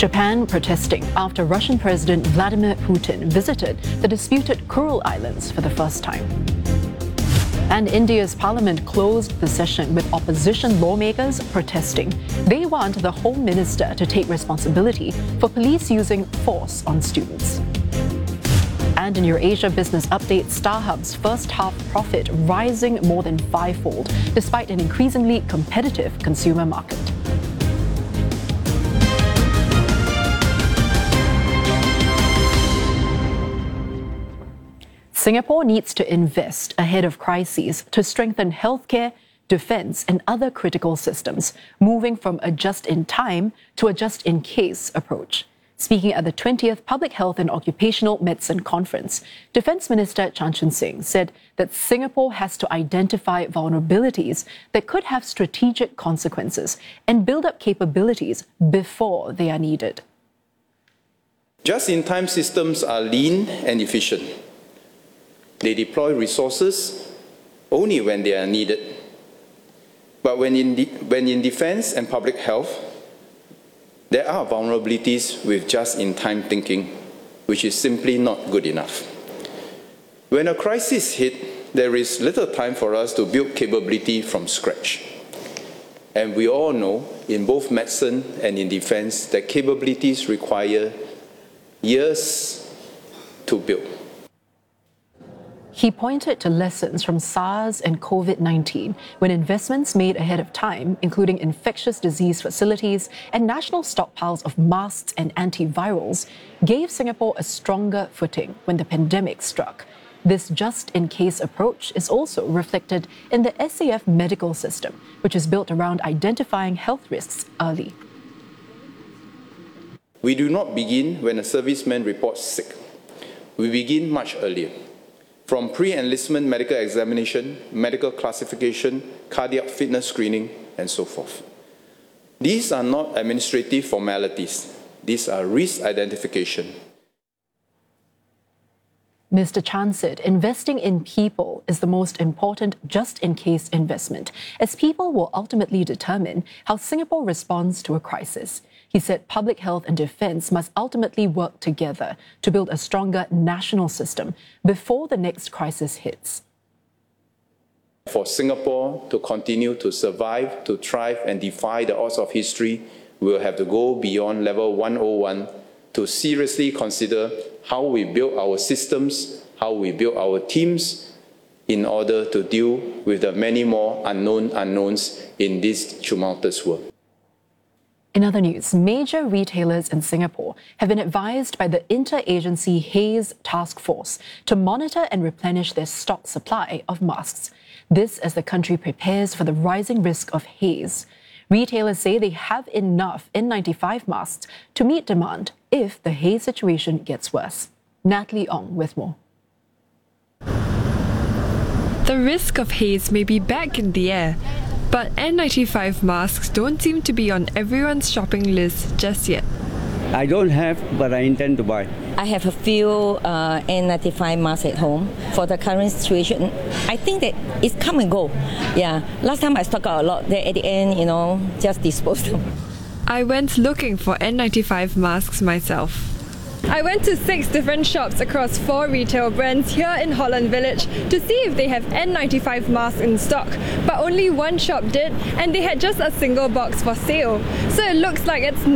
Japan protesting after Russian President Vladimir Putin visited the disputed Kuril Islands for the first time. And India's parliament closed the session with opposition lawmakers protesting. They want the Home Minister to take responsibility for police using force on students. And in your Asia Business Update, StarHub's first half profit rising more than fivefold despite an increasingly competitive consumer market. Singapore needs to invest ahead of crises to strengthen healthcare, defence and other critical systems, moving from a just-in-time to a just-in-case approach. Speaking at the 20th Public Health and Occupational Medicine Conference, Defence Minister Chan Chun Sing said that Singapore has to identify vulnerabilities that could have strategic consequences and build up capabilities before they are needed. Just-in-time systems are lean and efficient. They deploy resources only when they are needed. But when in defense and public health, there are vulnerabilities with just-in-time thinking, which is simply not good enough. When a crisis hits, there is little time for us to build capability from scratch. And we all know, in both medicine and in defense, that capabilities require years to build. He pointed to lessons from SARS and COVID-19 when investments made ahead of time, including infectious disease facilities and national stockpiles of masks and antivirals, gave Singapore a stronger footing when the pandemic struck. This just-in-case approach is also reflected in the SAF medical system, which is built around identifying health risks early. We do not begin when a serviceman reports sick. We begin much earlier. From pre-enlistment medical examination, medical classification, cardiac fitness screening, and so forth. These are not administrative formalities. These are risk identification. Mr. Chan said investing in people is the most important just-in-case investment, as people will ultimately determine how Singapore responds to a crisis. He said public health and defence must ultimately work together to build a stronger national system before the next crisis hits. For Singapore to continue to survive, to thrive and defy the odds of history, we will have to go beyond level 101 to seriously consider how we build our systems, how we build our teams in order to deal with the many more unknown unknowns in this tumultuous world. In other news, major retailers in Singapore have been advised by the Interagency Haze Task Force to monitor and replenish their stock supply of masks. This as the country prepares for the rising risk of haze. Retailers say they have enough N95 masks to meet demand if the haze situation gets worse. Natalie Ong with more. The risk of haze may be back in the air, but N95 masks don't seem to be on everyone's shopping list just yet. I don't have, but I intend to buy. I have a few N95 masks at home for the current situation. I think that it's come and go. Yeah, last time I stocked out a lot, then at the end, just disposed them. I went looking for N95 masks myself. I went to 6 different shops across 4 retail brands here in Holland Village to see if they have N95 masks in stock, but only one shop did, and they had just a single box for sale. So it looks like it's